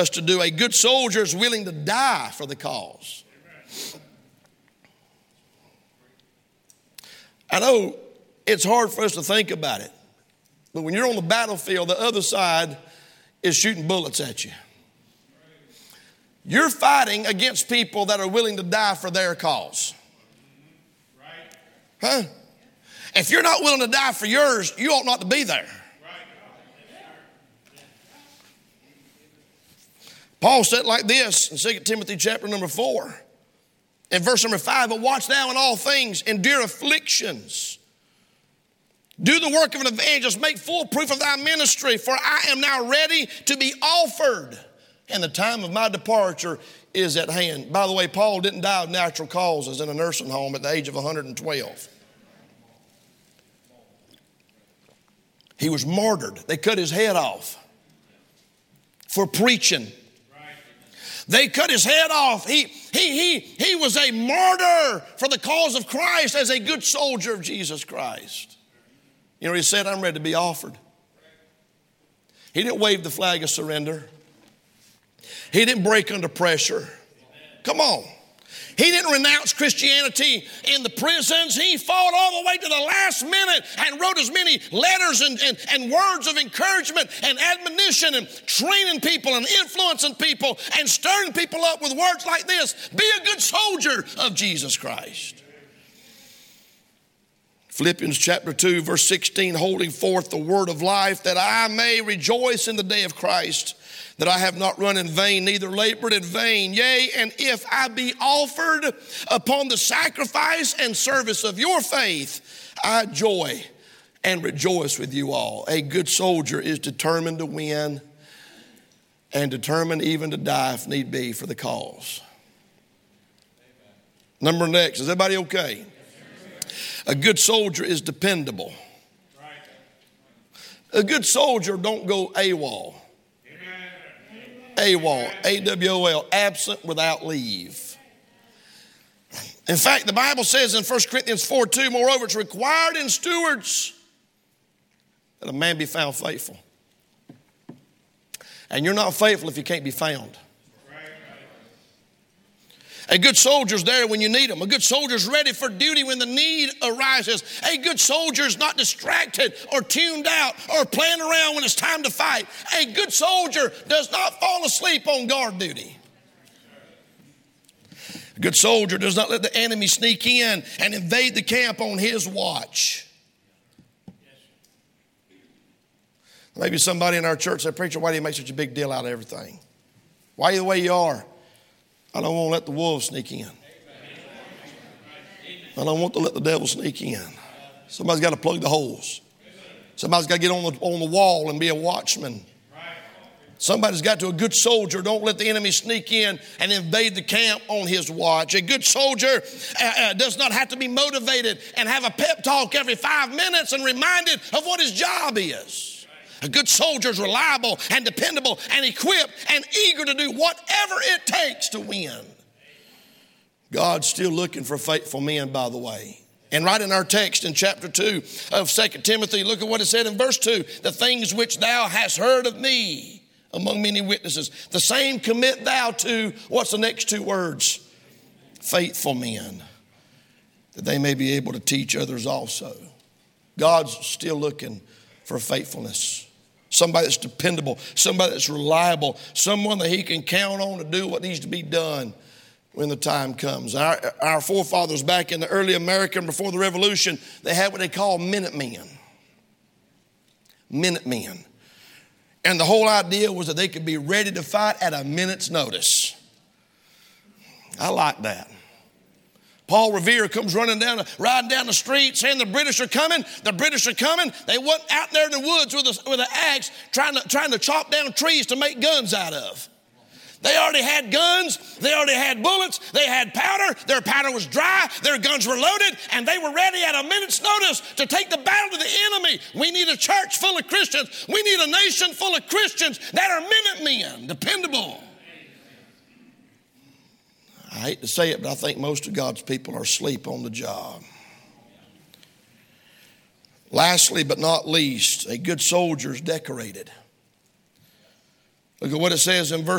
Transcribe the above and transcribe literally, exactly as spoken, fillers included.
us to do. A good soldier is willing to die for the cause. I know it's hard for us to think about it, but when you're on the battlefield, the other side is shooting bullets at you. You're fighting against people that are willing to die for their cause. Huh? If you're not willing to die for yours, you ought not to be there. Paul said it like this in Second Timothy chapter number four. In verse number five, but watch thou in all things, endure afflictions. Do the work of an evangelist, make full proof of thy ministry, for I am now ready to be offered, and the time of my departure is at hand. By the way, Paul didn't die of natural causes in a nursing home at the age of one hundred twelve. He was martyred. They cut his head off for preaching. They cut his head off. He, he, he, he was a martyr for the cause of Christ as a good soldier of Jesus Christ. You know, he said, I'm ready to be offered. He didn't wave the flag of surrender. He didn't break under pressure. Come on. He didn't renounce Christianity in the prisons. He fought all the way to the last minute and wrote as many letters and, and, and words of encouragement and admonition and training people and influencing people and stirring people up with words like this. Be a good soldier of Jesus Christ. Philippians chapter two, verse sixteen, holding forth the word of life, that I may rejoice in the day of Christ, that I have not run in vain, neither labored in vain. Yea, and if I be offered upon the sacrifice and service of your faith, I joy and rejoice with you all. A good soldier is determined to win and determined even to die if need be for the cause. Number next, is everybody okay? A good soldier is dependable. A good soldier don't go AWOL. AWOL, A W O L, absent without leave. In fact, the Bible says in First Corinthians four two, moreover, it's required in stewards that a man be found faithful. And you're not faithful if you can't be found. A good soldier's there when you need him. A good soldier's ready for duty when the need arises. A good soldier's not distracted or tuned out or playing around when it's time to fight. A good soldier does not fall asleep on guard duty. A good soldier does not let the enemy sneak in and invade the camp on his watch. Maybe somebody in our church said, preacher, why do you make such a big deal out of everything? Why are you the way you are? I don't want to let the wolves sneak in. I don't want to let the devil sneak in. Somebody's got to plug the holes. Somebody's got to get on the, on the wall and be a watchman. Somebody's got to, a good soldier, don't let the enemy sneak in and invade the camp on his watch. A good soldier uh, uh, does not have to be motivated and have a pep talk every five minutes and reminded of what his job is. A good soldier is reliable and dependable and equipped and eager to do whatever it takes to win. God's still looking for faithful men, by the way. And right in our text in chapter two of Second Timothy, look at what it said in verse two. The things which thou hast heard of me among many witnesses, the same commit thou to, what's the next two words? Faithful men, that they may be able to teach others also. God's still looking for faithfulness. Somebody that's dependable, somebody that's reliable, someone that he can count on to do what needs to be done when the time comes. Our, our forefathers back in the early America before the Revolution, they had what they call Minutemen. Minutemen. And the whole idea was that they could be ready to fight at a minute's notice. I like that. Paul Revere comes running down, riding down the street saying the British are coming. The British are coming. They went out there in the woods with a, with an axe trying to, trying to chop down trees to make guns out of. They already had guns. They already had bullets. They had powder. Their powder was dry. Their guns were loaded. And they were ready at a minute's notice to take the battle to the enemy. We need a church full of Christians. We need a nation full of Christians that are Minutemen, dependable. I hate to say it, but I think most of God's people are asleep on the job. Lastly, but not least, a good soldier is decorated. Look at what it says in verse